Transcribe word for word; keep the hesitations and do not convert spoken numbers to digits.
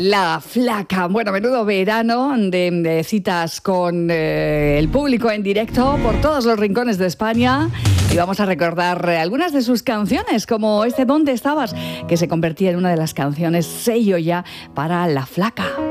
La Flaca. Bueno, menudo verano de, de citas con eh, el público en directo por todos los rincones de España. Y vamos a recordar algunas de sus canciones, como este ¿Dónde estabas?, que se convertía en una de las canciones sello ya para La Flaca.